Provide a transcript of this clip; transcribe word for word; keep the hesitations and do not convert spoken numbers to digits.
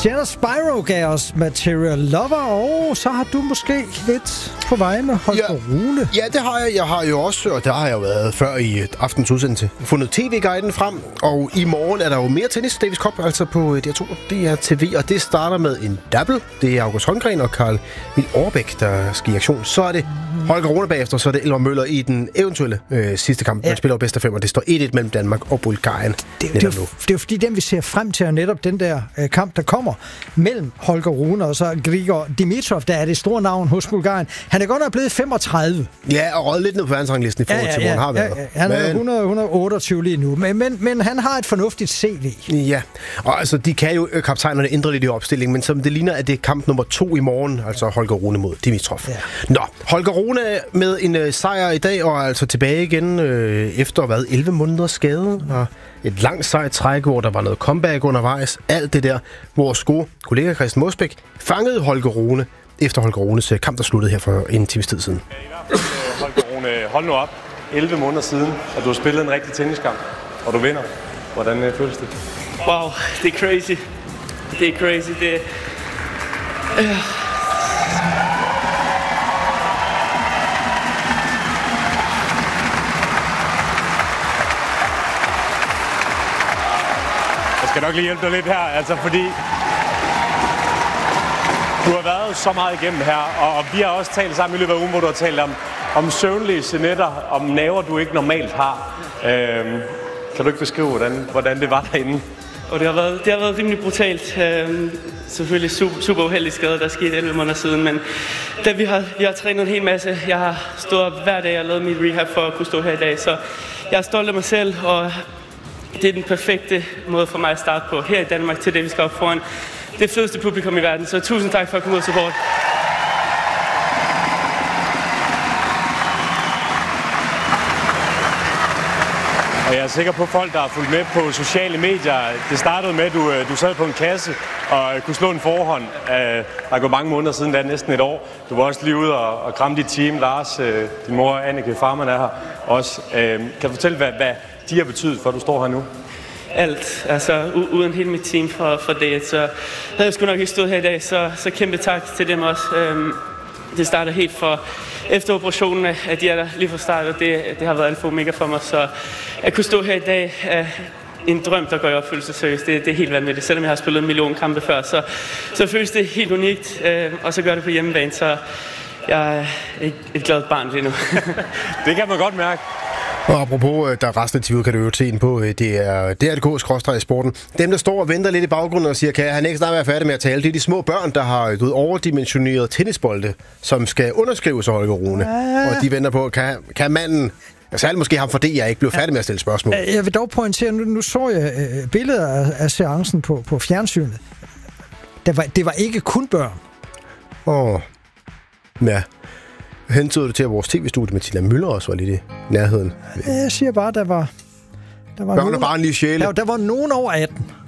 Sienna Spyro gav os Material Lover, og så har du måske lidt på vej med Holger ja, Rune. Ja, det har jeg. Jeg har jo også, og der har jeg jo været før i aftens udsendelse, fundet T V-guiden frem, og i morgen er der jo mere tennis, Davis Cup, altså på D R to, D R T V, og det starter med en double. Det er August Holmgren og Karl Emil Overbæk, der skal i aktion. Så er det Holger Rune bagefter, så er det Elmer Møller i den eventuelle øh, sidste kamp. Man ja. spiller jo bedst af fem, og det står et et mellem Danmark og Bulgarien. Det, det, det, det er jo fordi, den vi ser frem til, er netop den der øh, kamp, der kommer mellem Holger Rune og så Grigor Dimitrov, der er det store navn hos Bulgarien. Han er godt nok blevet femogtredive. Ja, og røget lidt ned på verdensranglisten i forhold ja, ja, til, hvor han har været. Ja, ja. Han er men... hundrede til hundrede og otteogtyve lige nu, men, men, men han har et fornuftigt C V. Ja, og altså, de kan jo kaptajnerne ændre lidt i opstillingen, men som det ligner, at det er kamp nummer to i morgen, altså Holger Rune mod Dimitrov. Ja. Nå, Holger Rune med en øh, sejr i dag, og altså tilbage igen øh, efter, hvad, elleve måneder skade, og et langt sejt træk, hvor der var noget comeback undervejs. Alt det der, vores gode kollega Christian Mosbæk fangede Holger Rune efter Holger Runes kamp, der sluttede her for en times tid siden. Ja, i hvert fald, Holger Rune, hold nu op. elleve måneder siden, at du har spillet en rigtig tenniskamp, og du vinder. Hvordan øh, føles det? Wow, det er crazy. Det er crazy. Det er... Øh. Jeg skal nok lige hjælpe dig lidt her, altså fordi du har været så meget igennem her, og vi har også talt sammen i løbet af ugen, hvor du har talt om, om søvnløse nætter, om nerver, du ikke normalt har. Øhm, kan du ikke beskrive, hvordan, hvordan det var derinde? Og det har været, det har været rimelig brutalt. Øhm, selvfølgelig super, super uheldig skade, der skete elleve måneder siden, men da vi har, vi har trænet en hel masse. Jeg har stået op hver dag og lavet mit rehab for at kunne stå her i dag, så jeg er stolt af mig selv, og det er den perfekte måde for mig at starte på her i Danmark til det, vi skal op foran det fedeste publikum i verden. Så tusind tak for at komme ud og support. Og jeg er sikker på folk, der har fulgt med på sociale medier. Det startede med, at du, du sad på en kasse og kunne slå en forhånd. Der er gået mange måneder siden, det er næsten et år. Du var også lige ude og, og kramme dit team. Lars, din mor Annike Farman er her også. Kan du fortælle, hvad, hvad de har betydet for, at du står her nu? Alt. Altså, u- uden hele mit team fra, fra det, så havde jeg sgu nok ikke stået her i dag. Så, så kæmpe tak til dem også. Øhm, det starter helt for efter operationen, at de er der lige fra start, og det, det har været alfa og omega for mig. Så at kunne stå her i dag er en drøm, der går i opfyldelse seriøst. Det, det er helt vanvittigt. Selvom jeg har spillet en million kampe før, så, så føles det helt unikt. Øh, og så gør det på hjemmebane, så jeg er et, et glad barn lige nu. Det kan man godt mærke. Og apropos, der er resten af tivet, kan du jo se den på, det er D R punktum d k sporten. Dem, der står og venter lidt i baggrunden og siger, kan han ikke snart være færdig med at tale, det er de små børn, der har du, overdimensioneret tennisbolde, som skal underskrives af Holger Rune. Ja. Og de venter på, kan, kan manden, særligt måske ham for det, jeg ikke blev færdig med at stille spørgsmål. Jeg vil dog pointere, nu, nu så jeg øh, billeder af, af seancen på, på fjernsynet. Det var, det var ikke kun børn. Åh, oh. Ja. Hentyder det til, at vores tv-studie med Tina Møller også var lidt i nærheden? Jeg siger bare, der var... Der var børn og barnlige sjæle. Der, der var nogen over atten.